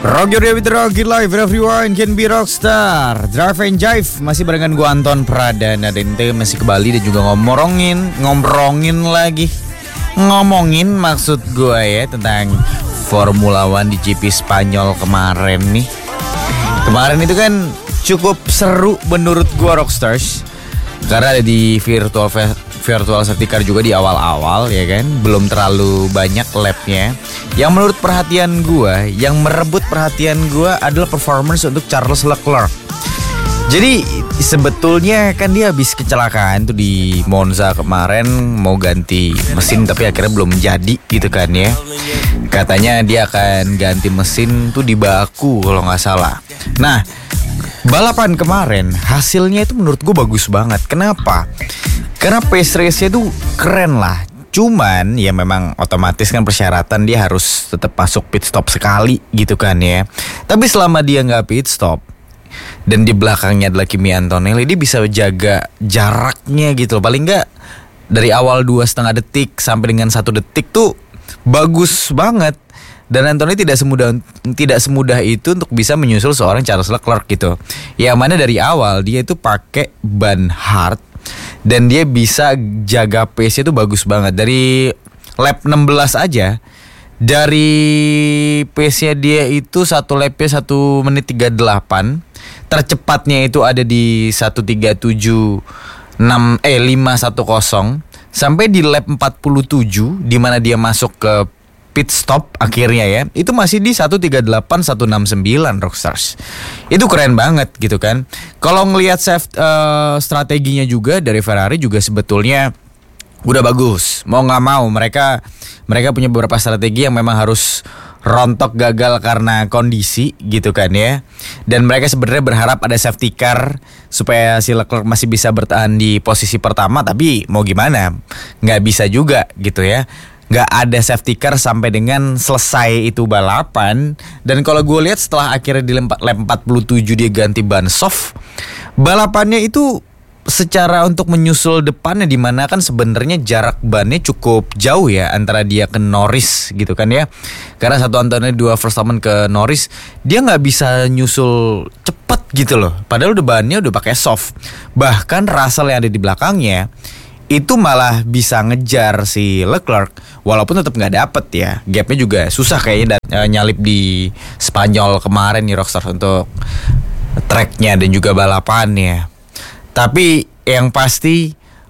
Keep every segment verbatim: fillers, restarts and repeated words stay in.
Rock your day with the Rocky Life, everyone can be rockstar. Drive and Jive masih barengan gue Anton Pradana dan kita masih ke Bali dan juga ngomongin, ngomongin lagi, ngomongin maksud gue ya tentang Formula One di G P Spanyol kemarin nih. Kemarin itu kan cukup seru menurut gue Rockstars karena ada di virtual virtual safety car juga di awal-awal ya kan, belum terlalu banyak lapnya. Yang menurut perhatian gue, yang merebut perhatian gue adalah performance untuk Charles Leclerc. Jadi sebetulnya kan dia habis kecelakaan tuh di Monza kemarin, mau ganti mesin tapi akhirnya belum jadi gitu kan ya. Katanya dia akan ganti mesin tuh di Baku kalau nggak salah. Nah, balapan kemarin hasilnya itu menurut gue bagus banget. Kenapa? Karena pace race-nya tuh keren lah. Cuman ya memang otomatis kan persyaratan dia harus tetap masuk pit stop sekali gitu kan ya. Tapi selama dia nggak pit stop dan di belakangnya adalah Kimi Antonelli, dia bisa jaga jaraknya gitu. Paling nggak dari awal dua setengah detik sampai dengan satu detik tuh bagus banget. Dan Antonelli tidak semudah tidak semudah itu untuk bisa menyusul seorang Charles Leclerc gitu. Yang mana dari awal dia itu pakai ban hard dan dia bisa jaga pace-nya itu bagus banget. Dari lap enam belas aja, dari pace-nya dia itu satu lapnya satu menit tiga puluh delapan. Tercepatnya itu ada di satu tiga tujuh enam eh lima satu nol sampai di lap empat puluh tujuh di mana dia masuk ke pit stop akhirnya ya, itu masih di satu tiga delapan satu enam sembilan Rockstars. Itu keren banget gitu kan. Kalau ngelihat safe, uh, strateginya juga dari Ferrari juga sebetulnya udah bagus. Mau nggak mau mereka mereka punya beberapa strategi yang memang harus rontok gagal karena kondisi gitu kan ya. Dan mereka sebenarnya berharap ada safety car supaya si Leclerc masih bisa bertahan di posisi pertama, tapi mau gimana, nggak bisa juga gitu ya. Gak ada safety car sampai dengan selesai itu balapan. Dan kalau gue lihat setelah akhirnya di lap empat puluh tujuh dia ganti ban soft, balapannya itu secara untuk menyusul depannya, dimana kan sebenarnya jarak bannya cukup jauh ya antara dia ke Norris gitu kan ya. Karena satu Antonelli dua Verstappen ke Norris, dia nggak bisa nyusul cepet gitu loh. Padahal udah bannya udah pakai soft. Bahkan Russell yang ada di belakangnya itu malah bisa ngejar si Leclerc, walaupun tetap nggak dapet ya. Gapnya juga susah kayaknya dan, uh, nyalip di Spanyol kemarin nih Rockstar untuk tracknya dan juga balapannya. Tapi yang pasti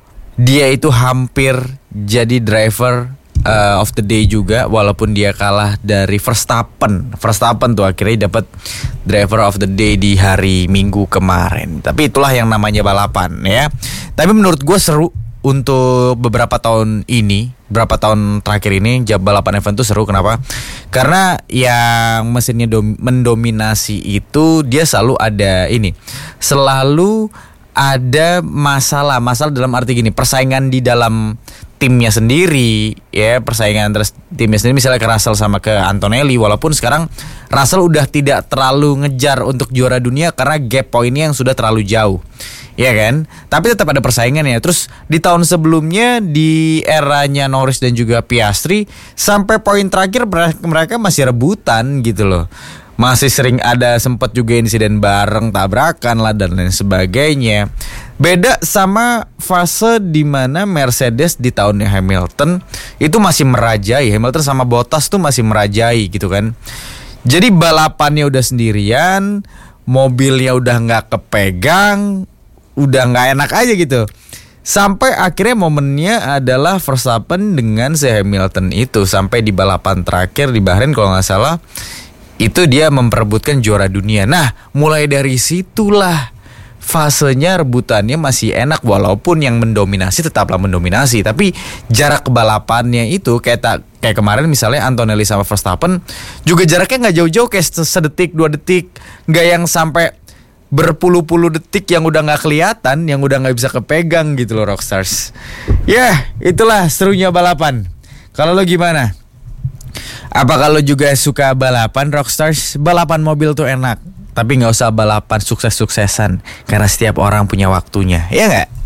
dia itu hampir jadi driver uh, of the day juga, walaupun dia kalah dari Verstappen. Verstappen tuh akhirnya dapat driver of the day di hari Minggu kemarin. Tapi itulah yang namanya balapan ya. Tapi menurut gue seru. Untuk beberapa tahun ini, beberapa tahun terakhir ini, balapan event tuh seru. Kenapa? Karena yang mesinnya dom- mendominasi itu dia selalu ada ini, selalu ada masalah, masalah dalam arti gini, persaingan di dalam timnya sendiri, ya persaingan terus timnya sendiri, misalnya ke Russell sama ke Antonelli, walaupun sekarang Russell udah tidak terlalu ngejar untuk juara dunia karena gap poinnya yang sudah terlalu jauh. Ya kan, tapi tetap ada persaingan ya. Terus di tahun sebelumnya di eranya Norris dan juga Piastri, sampai poin terakhir mereka masih rebutan gitu loh. Masih sering ada sempat juga insiden bareng, tabrakan lah dan lain sebagainya. Beda sama fase di mana Mercedes di tahunnya Hamilton itu masih merajai. Hamilton sama Bottas tuh masih merajai gitu kan. Jadi balapannya udah sendirian, mobilnya udah nggak kepegang, udah nggak enak aja gitu. Sampai akhirnya momennya adalah Verstappen dengan si Hamilton itu. Sampai di balapan terakhir di Bahrain kalau nggak salah, itu dia memperebutkan juara dunia. Nah, mulai dari situlah fasenya rebutannya masih enak, walaupun yang mendominasi tetaplah mendominasi. Tapi jarak balapannya itu kayak tak, kayak kemarin misalnya Antonelli sama Verstappen juga jaraknya nggak jauh-jauh, kayak sedetik dua detik, nggak yang sampai berpuluh-puluh detik yang udah nggak kelihatan, yang udah nggak bisa kepegang gitu loh Rockstars. Ya, yeah, itulah serunya balapan. Kalau lo gimana? Apa kalau juga suka balapan Rockstars? Balapan mobil tuh enak, tapi nggak usah balapan sukses-suksesan karena setiap orang punya waktunya, ya nggak?